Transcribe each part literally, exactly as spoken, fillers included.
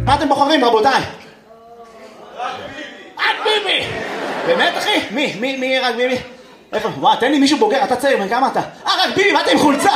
מה אתם בוחרים, רבותיי? רק ביבי! באמת, אחי? מי? מי? מי רק ביבי? איפה? וואו, תן לי מישהו בוגר, אתה צעיר, בן כמה אתה? אה, רק ביבי, באתם עם חולצה!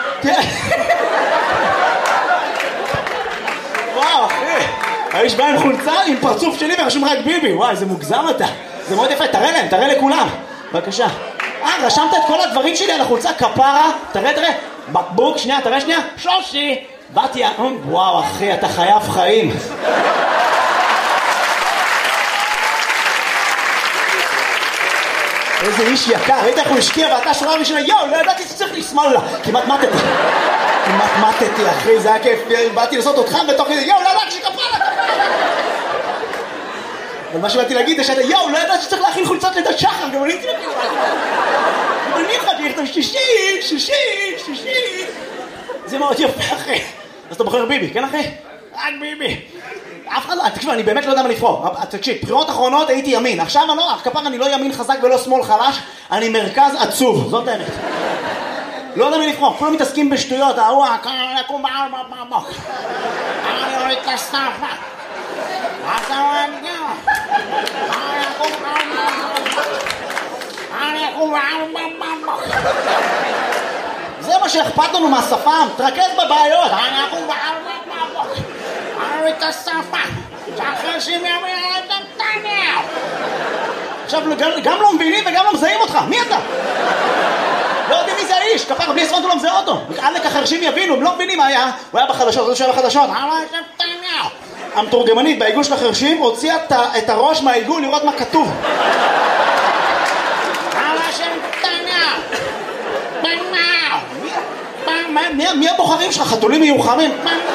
וואו, אחי! האיש בא עם חולצה, עם פרצוף שלי ורשום רק ביבי. וואי, זה מוגזם אתה. זה מאוד יפה, תראה להם, תראה לכולם. בבקשה. אה, רשמת את כל הדברים שלי על החולצה, כפרה. תראה, תראה. בקבוק, שנייה, תראה שנייה. שושי. באתי, וואו, אחי, אתה חייב חיים. איזה איש יקר, ראית איך הוא השקיע ואתה שורה ראשונה, יואו, לא ידעתי שצריך לשמאל לה. כמעט מתתי. כמעט מתתי, אחי, זה היה כיף. באתי לעשות אותך בתוך כזה, יואו, לא ידעתי שכפרה. אבל מה שבאתי להגיד זה שאתה, יואו, לא ידעתי שצריך להכין חולצות לידת שחר, גם אני הייתי להכין. אבל אני יכולתי לכתוב שישי, שישי, שישי. זה מאוד יפה, אחי. אז אתה בוחר ביבי, כן, אחי? רק ביבי. אף אחד לא, תקשיב, אני באמת לא יודע מה לבחור. תקשיב, בחירות אחרונות הייתי ימין. עכשיו אני לא, כפר אני לא ימין חזק ולא שמאל חלש, אני מרכז עצוב, זאת האמת. לא יודע מי לבחור, כולם מתעסקים בשטויות, ההוא, אני אקום בעל בבוק. אני אוריד את הסטאפה. אתה אוהב גאו. אני אקום בעל בבוק. אני אקום בעל בבוק. זה מה שאכפת לנו מהשפם, תרכז בבעיות. אני אקום בעל בבוק. אני אוריד את הסטאפה. שאחרי שהם יאמר את נתניהו. עכשיו, גם לא מבינים וגם לא מזהים אותך. מי אתה? לא יודעים מי זה האיש, כפר, בלי עשרות הוא לא מזהה אותו. עלק החרשים יבינו, הם לא מבינים מה היה. הוא היה בחדשות, זה שהיה בחדשות. המתורגמנית בעיגול של החרשים הוציאה את הראש מהעיגול לראות מה כתוב. מי הבוחרים שלך? חתולים מיוחמים?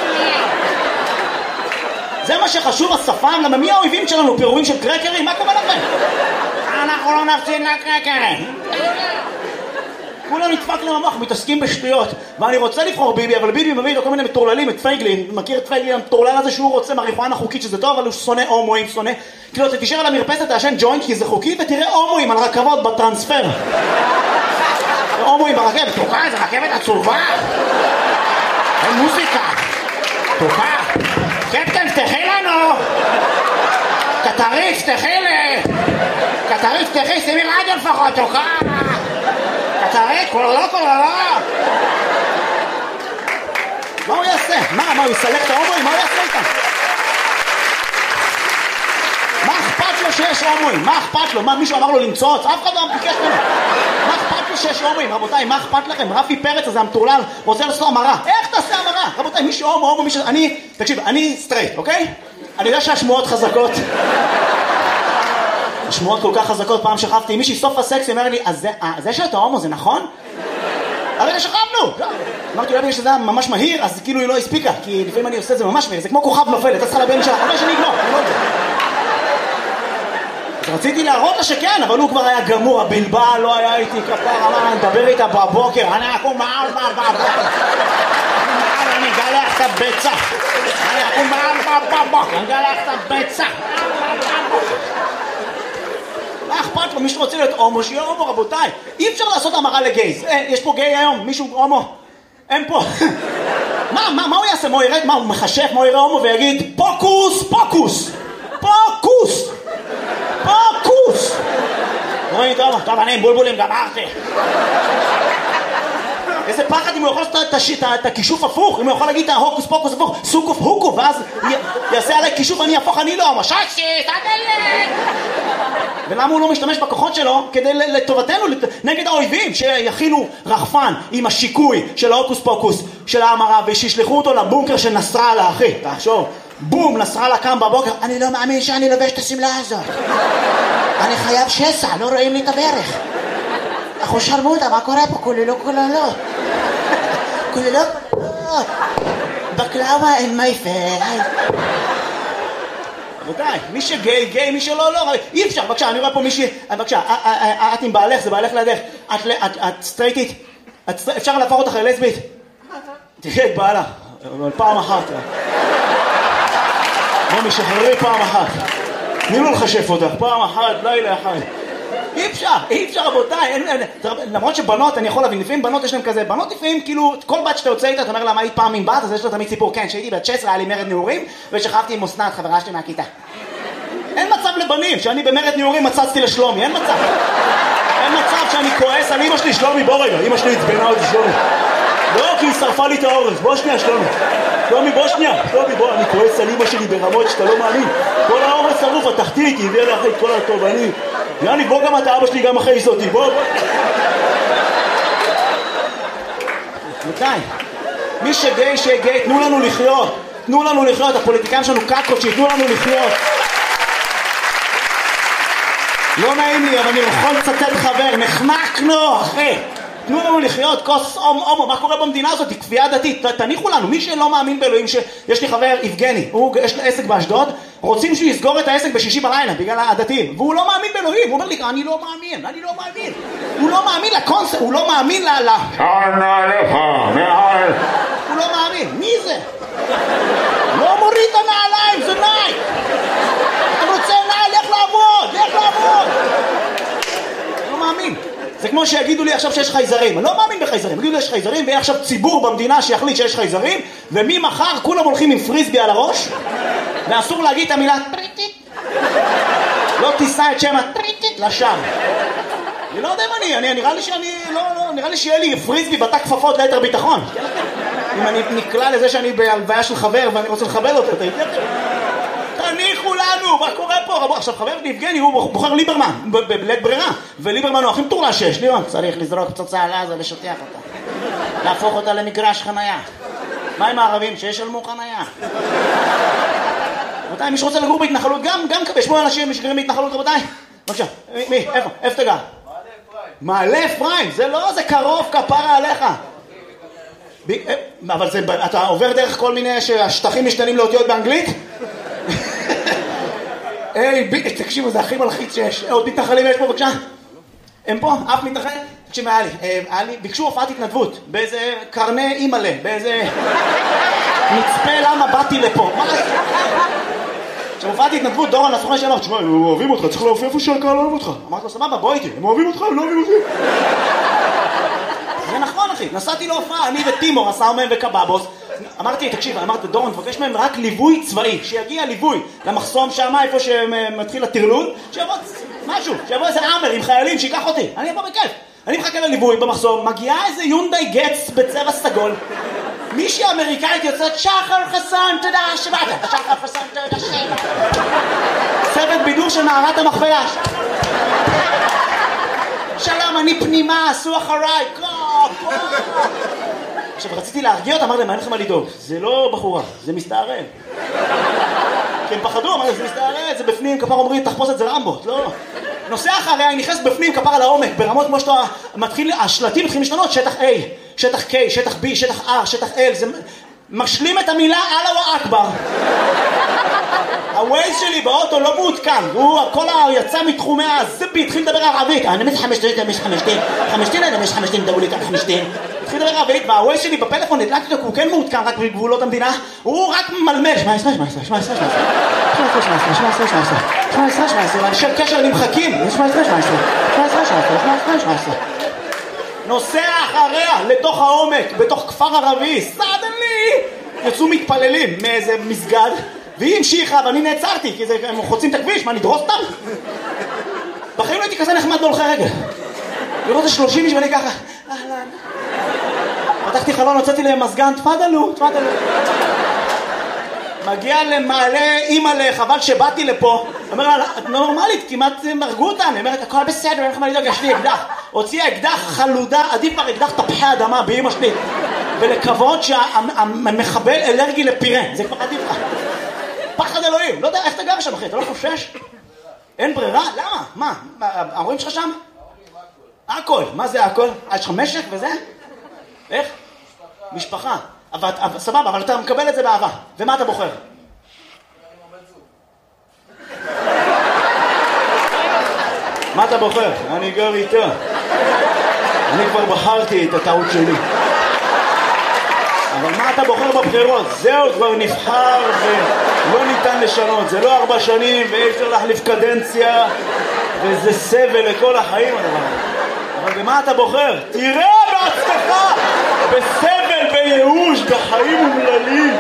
זה מה שחשוב, השפם, למה מי האויבים שלנו? פירורים של קרקרים? מה קורה לכם? אנחנו לא נפסיד לקרקרים. כולם נדפק להם המוח, מתעסקים בשטויות. ואני רוצה לבחור ביבי, אבל ביבי מביא לו כל מיני מטורללים, את פייגלין. מכיר את פייגלין המטורלל הזה שהוא רוצה מריחואנה חוקית, שזה טוב, אבל הוא שונא הומואים, שונא. כאילו, אתה תישאר על המרפסת, תעשן ג'וינט, כי זה חוקי, ותראה הומואים על רכבות בטרנספר. הומואים ברכבת, תוקע, זה רכבת עצובה. אין מוזיקה. תוקע. קפטן, פתחי לנו. קטריץ, פתחי לי. קטריץ, פתחי, שימי רדיו לפחות, תוקע. קטריץ, כולה לא, כולה לא. מה הוא יעשה? מה, מה, הוא יסלק את ההומואים? מה הוא יעשה איתם? מה אכפת לו שיש הומואים? מה אכפת לו? מה, מישהו אמר לו למצוץ? אף אחד לא ביקש ממנו. מה אכפת לו שיש הומואים? רבותיי, מה אכפת לכם? רפי פרץ הזה המטורלל רוצה לעשות המרה. איך תעשה המרה? רבותיי, מישהו הומו, הומו, מישהו... אני, תקשיב, אני סטרייט, אוקיי? אני יודע שהשמועות חזקות. השמועות כל כך חזקות. פעם שכבתי עם מישהי, סוף הסקס, היא אמרה לי, אז זה שאתה הומו זה נכון? הרגע שכבנו! אמרתי, אולי בגלל שזה היה ממש מהיר, אז כאילו היא לא הספיקה, כי לפעמים אני עושה את זה ממש מהיר, זה כמו כוכב נופל, אתה צריכה לבן שלה, אבל שאני אגנור, אני לא יודע. אז רציתי להראות לה שכן, אבל הוא כבר היה גמור, הבלבל לא היה איתי כפר, אמר, אני מדבר איתה בבוקר, אני אקום מעל בבוקר, אני אגלח את הביצה, אני אקום מעל בבוקר, אני אגלח את הביצה. מה אכפת לו? מישהו רוצה להיות הומו, שיהיה הומו, רבותיי. אי אפשר לעשות המרה לגייז. אה, יש פה גיי היום, מישהו הומו. אין פה. מה, מה, מה הוא יעשה? מה הוא ירד? מה, הוא מחשף? מה הוא יראה הומו ויגיד, פוקוס, פוקוס, פוקוס, פוקוס. רואים, טוב, טוב, אני עם בולבולים, גמרתי. איזה פחד אם הוא יכול לעשות את הכישוף הפוך, אם הוא יכול להגיד את ההוקוס פוקוס הפוך, סוקוף הוקו, ואז יעשה עליי כישוף, אני הפוך, אני לא, מששי, תדלק. ולמה הוא לא משתמש בכוחות שלו כדי לטובתנו, נגד האויבים, שיכינו רחפן עם השיקוי של ההוקוס פוקוס של ההמרה, ושישלחו אותו לבונקר של נסראללה, אחי, תחשוב, בום, נסראללה קם בבוקר, אני לא מאמין שאני לובש את הסמלה הזאת, אני חייב שסע, לא רואים לי את הברך. אחו שרמוטה, מה קורה פה? כוללות, כוללות. כוללות, כוללות. בקלאווה אין מייפל. רבותיי, מי שגיי, גיי, מי שלא, לא. אי אפשר, בבקשה, אני רואה פה מישהי, בבקשה, את עם בעלך, זה בעלך לידך. את סטרייטית, אפשר להפוך אותך ללסבית? תראה את בעלה, אבל פעם אחת. בוא משחררי פעם אחת. תני לו לחשף אותך, פעם אחת, לילה אחד. אי אפשר, אי אפשר רבותיי, אין, אין, למרות שבנות, אני יכול להבין, לפעמים בנות יש להם כזה, בנות לפעמים כאילו, כל בת שאתה יוצא איתה, אתה אומר לה מה היית פעם עם בת, אז יש לה תמיד סיפור, כן, שהייתי בת שש עשרה, היה לי מרד נעורים, ושכבתי עם אסנת, חברה שלי מהכיתה. אין מצב לבנים, שאני במרד נעורים מצצתי לשלומי, אין מצב. אין מצב שאני כועס על אמא שלי, שלומי, בוא רגע, אמא שלי התבנה אותי, שלומי. לא, כי היא שרפה לי את האורז, בוא שנייה, שלומי. שלומי, בוא שנייה, שלומי, בוא, אני כועס על אמא שלי ברמות שאתה לא מאמין. כל האורז שרוף, התחתית, היא הביאה לאחרי כל הטוב, אני... יאני, בוא גם אתה, אבא שלי גם אחרי אותי, בוא, בוא. מתי? מי שגיי, שגיי, תנו לנו לחיות. תנו לנו לחיות, הפוליטיקאים שלנו קקות, שיתנו לנו לחיות. לא נעים לי, אבל אני יכול לצטט חבר, נחנקנו, אחי. תנו לנו לחיות, כוס הומו, מה קורה במדינה הזאת? היא כפייה דתית, תניחו לנו, מי שלא מאמין באלוהים, שיש לי חבר, יבגני, הוא, יש לו עסק באשדוד, רוצים שהוא יסגור את העסק בשישי בלילה, בגלל הדתיים, והוא לא מאמין באלוהים, הוא אומר לי, אני לא מאמין, אני לא מאמין, הוא לא מאמין לקונספט, הוא לא מאמין ל... הוא לא מאמין, מי זה? לא מוריד את הנעליים, זה נייק! אתה רוצה נעל, לך לעבוד, לך לעבוד! לא מאמין. זה כמו שיגידו לי עכשיו שיש חייזרים, אני לא מאמין בחייזרים, יגידו לי יש חייזרים ויהיה עכשיו ציבור במדינה שיחליט שיש חייזרים וממחר כולם הולכים עם פריסבי על הראש ואסור להגיד את המילה טריטית, לא תישא את שם הטריטית לשם. אני לא יודע אם אני, אני נראה לי שאני, לא, לא, נראה לי שיהיה לי פריסבי בתא כפפות ליתר ביטחון. אם אני נקלע לזה שאני בהלוויה של חבר ואני רוצה לכבד אותו, אתה יודע? תניחו לנו, מה קורה פה? עכשיו חבר יבגני הוא בוחר ליברמן בלית ברירה, וליברמן הוא הכי מטורלל שיש. ליברמן צריך לזרוק פצצה על עזה לשטח אותה, להפוך אותה למגרש חנייה. מה עם הערבים? שישלמו חנייה. רבותיי, מי שרוצה לגור בהתנחלות גם, גם יש פה אנשים שגרים בהתנחלות, רבותיי. בבקשה, מי? איפה? איפה תגע? מעלה אפרים, זה לא, זה קרוב, כפרה עליך. אבל זה, אתה עובר דרך כל מיני שהשטחים משתנים לאותיות באנגלית? היי, תקשיבו, זה הכי מלחיץ שיש. עוד מתנחלים יש פה, בבקשה? הם פה? אף מתנחל? תקשיב, היה לי, היה לי, ביקשו הופעת התנדבות, באיזה קרני אימאלה, באיזה מצפה למה באתי לפה. מה זה? כשהופעת התנדבות, דורון, הסוכן שאמר, תשמע, הם אוהבים אותך, צריך להופיע איפה שהקהל אוהב אותך. אמרתי לו, סבבה, בוא איתי, הם אוהבים אותך, הם לא אוהבים אותי. זה נכון, אחי, נסעתי להופעה, אני וטימור, הסאומן וקבאבוס. אמרתי, תקשיב, אמרתי, דורון, תבקש מהם רק ליווי צבאי, שיגיע ליווי למחסום שם, איפה שמתחיל הטרלול, שיבוא משהו, שיבוא איזה אמר עם חיילים, שיקח אותי, אני אבוא בכיף. אני מחכה לליווי במחסום, מגיעה איזה יונדאי גץ בצבע סגול, מישהי אמריקאית יוצאת, שחר חסון, תודה שבאת, שחר חסון, תודה שבאת. צוות בידור של מערת המכפלה. שלום, אני פנימה, עשו אחריי, קו, קו. עכשיו רציתי להרגיע אותה, אמרתי להם, אין לכם מה לדאוג, זה לא בחורה, זה מסתערב. כי הם פחדו, אמרתי, זה מסתערב, זה בפנים, כפר אומרים, תחפוש את זה רמבות, לא. נוסע אחריה, היא נכנסת בפנים, כפר על העומק, ברמות כמו שאתה מתחיל, השלטים מתחילים להשתנות, שטח A, שטח K, שטח B, שטח R, שטח L, זה משלים את המילה אללה אכבר. הווייז שלי באוטו לא מעודכן, הוא כל היצא מתחומי הזבי, התחיל לדבר ערבית, אני מזה חמשתין, אני מזה חמשתין, חמשתין, אני מזה חמשתין, דאו לי כאן חמשתין. התחיל לדבר ערבית, והווייז שלי בפלאפון נדלקתי אותו, הוא כן מעודכן רק בגבולות המדינה, הוא רק מלמל, שמע עשרה, שמע עשרה, שמע עשרה, שמע עשרה, שמע עשרה, שמע עשרה, שמע עשרה, שמע עשרה, שמע עשרה, אנשי קשר נמחקים, שמע עשרה, שמע עשרה, שמע עשרה, שמע עשרה, שמע עשרה, שמע עשרה. נוסע אחריה לתוך העומק, בתוך כפר ערבי, סדנלי, יצאו מתפללים מאיזה מסגד, והיא המשיכה ואני נעצרתי, כי הם חוצים את הכביש, מה, נדרוס אותם? בחיים לא הייתי כזה נחמד בהולכי רגל. לראות את שלושים איש ואני ככה, אהלן. פתחתי חלון, הוצאתי להם מזגן, תפדלו, תפדלו. מגיע למעלה, אימא'לה, חבל שבאתי לפה. אומר לה, את לא נורמלית, כמעט מרגו אותנו. אומרת, הכל בסדר, אין לך מה לדאוג, יש לי אקדח. הוציאה אקדח חלודה, עדיף כבר אקדח תפוחי אדמה באמא שלי. ולקוות שהמחבל אלרגי לפירה, זה כבר עדיף לך. פחד אלוהים, לא יודע איך אתה גר שם אחי, אתה לא חושש? אין ברירה? למה? מה? ההורים שלך שם? הכל, מה זה הכל? יש לך משק וזה? איך? משפחה. אבל, אבל, סבבה, אבל אתה מקבל את זה באהבה. ומה אתה בוחר? מה אתה בוחר? אני גר איתה. אני כבר בחרתי את הטעות שלי. אבל מה אתה בוחר בבחירות? זהו, כבר נבחר ולא ניתן לשנות. זה לא ארבע שנים ואי אפשר להחליף קדנציה. וזה סבל לכל החיים הדבר הזה. אבל במה אתה בוחר? תראה בהצלחה! בסבל, בייאוש, בחיים אומללים.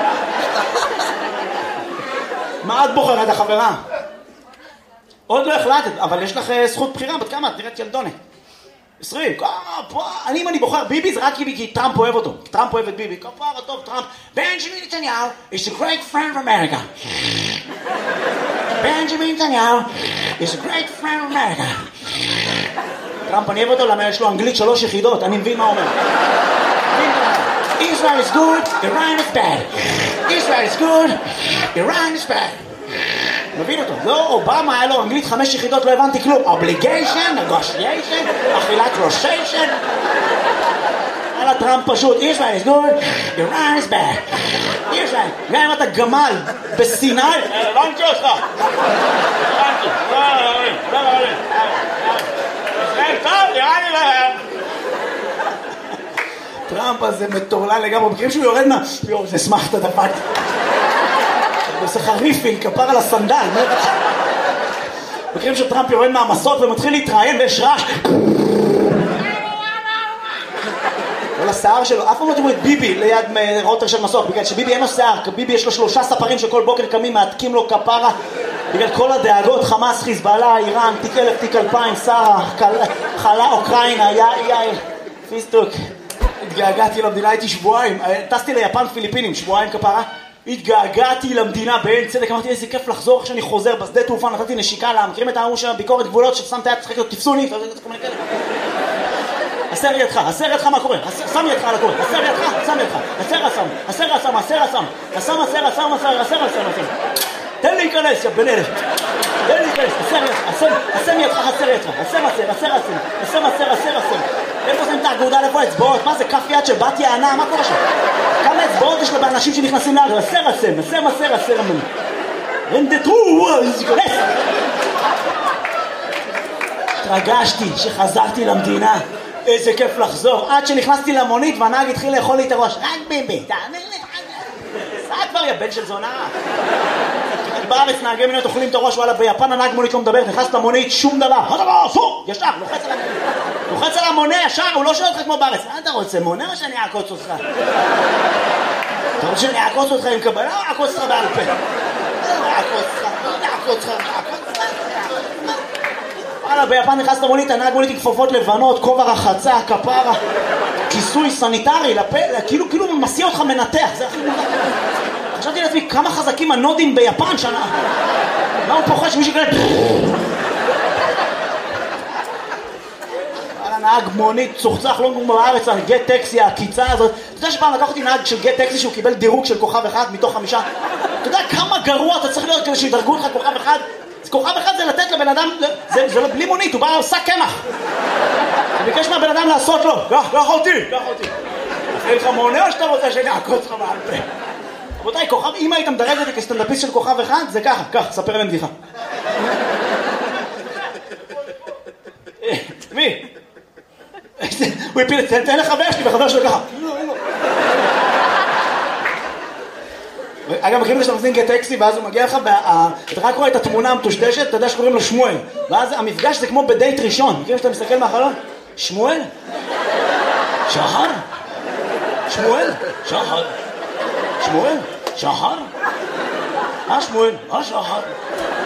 מה את בוחרת, החברה? עוד לא החלטת, אבל יש לך זכות בחירה, בת כמה? את נראית ילדונת. עשרים, אני אם אני בוחר ביבי זה רק כי טראמפ אוהב אותו. טראמפ אוהב את ביבי, כפרה טוב טראמפ. בנג'מין נתניהו is a great friend of America. בנג'מין נתניהו is a great friend of America. טראמפ אני אוהב אותו למה יש לו אנגלית שלוש יחידות, אני מבין מה אומר. Israel is good, Iran is bad. Israel is good, Iran is bad. מבין אותו. לא, אובמה היה לו אנגלית חמש יחידות, לא הבנתי כלום. Obligation, negotiation, אכילת רושיישן. על הטראמפ פשוט. Israel is good, Iran is bad. Israel, גם אם אתה גמל בסיני, לא נמצא אותך. לא נמצא, לא נמצא. ישראל טוב, נראה לי להם. טראמפ הזה מטורלל לגמרי, מכירים שהוא יורד מה? יואו, זה שמח את הדפק. עושה חריפינג, כפר על הסנדל. מכירים שטראמפ יורד מהמסות ומתחיל להתראיין ויש רעש. כל השיער שלו, אף פעם לא תראו את ביבי ליד רוטר של מסוק, בגלל שביבי אין לו שיער, ביבי יש לו שלושה ספרים שכל בוקר קמים, מעתקים לו כפרה, בגלל כל הדאגות, חמאס, חיזבאללה, איראן, תיק אלף, תיק אלפיים, שרה, חלה, אוקראינה, יאיר, פיסטוק. התגעגעתי למדינה, הייתי שבועיים, טסתי ליפן פיליפינים, שבועיים כפרה, התגעגעתי למדינה בעין צדק, אמרתי איזה כיף לחזור כשאני חוזר בשדה תעופה, נתתי נשיקה לה, מכירים את ההוא של ביקורת גבולות ששמת יד, צחק לו, תפסו לי, הסר ידך, הסר ידך מה קורה, שם ידך על הקורה, הסר ידך, שם ידך, הסר הסם, הסר הסם, הסר הסם, הסם הסר, הסם הסר, הסר הסם, הסם, תן לי להיכנס, יא בן אלף, תן לי להיכנס, הסר ידך, הסם ידך, הסר ידך, הסם הסר, הסר הסם, הסם הסר, הסר הסם, איפה זה את האגודה, איפה האצבעות, מה זה כף יד של בת יענה, מה קורה שם? כמה אצבעות יש לו באנשים שנכנסים לאגר, הסר הסם, הסם הסר, הסר הסם, רנדטרו, להיכנס. התרגשתי שחזרתי למדינה. איזה כיף לחזור, עד שנכנסתי למונית והנהג התחיל לאכול לי את הראש. רק ביבי, תאמין לי, סע כבר יא בן של זונה. בארץ נהגי מוניות אוכלים את הראש, וואלה ביפן הנהג מונית לא מדבר, נכנס למונית, שום דבר, הדבר, סור, ישר, לוחץ על המונית. לוחץ על המונה ישר, הוא לא שואל אותך כמו בארץ. מה אתה רוצה, מונה או שאני אעקוץ אותך? אתה רוצה שאני אעקוץ אותך עם קבלה או אעקוץ אותך בעל פה? אעקוץ אותך, אעקוץ אותך, אעקוץ אותך. וואלה, ביפן נכנס למונית, הנהג מונית עם כפפות לבנות, כובע רחצה, כפרה, כיסוי סניטרי, לפה, כאילו, כאילו מסיע אותך מנתח, זה הכי מנתח. חשבתי לעצמי, כמה חזקים הנודים ביפן שנה. מה הוא פוחד שמישהו כאלה... וואלה, נהג מונית, צוחצח, לא נגמור בארץ, על גט טקסי, הקיצה הזאת. אתה יודע שפעם לקח אותי נהג של גט טקסי שהוא קיבל דירוג של כוכב אחד מתוך חמישה? אתה יודע כמה גרוע אתה צריך להיות כדי שידרגו אותך כוכב אחד? כוכב אחד זה לתת לבן אדם, זה, זה לא בלי מונית, הוא בא לעושה קמח. הוא ביקש מהבן אדם לעשות לו, קח, קח אותי, קח אותי. אחרי לך מונה או שאתה רוצה שאני אעקוץ לך בעל פה? רבותיי, כוכב, אם היית מדרג אותי כסטנדאפיסט של כוכב אחד, זה ככה, קח, ספר להם בדיחה. מי? הוא הפיל את זה, תן לחבר שלי וחבר שלו ככה. אגב, מכירים שאתה מזמין גט טקסי ואז הוא מגיע לך ואתה רק רואה את התמונה המטושטשת, אתה יודע שקוראים לו שמואל, ואז המפגש זה כמו בדייט ראשון. מכירים שאתה מסתכל מהחלון? שמואל? שחר? שמואל? שחר? שמואל? שחר? אה שמואל? אה שחר?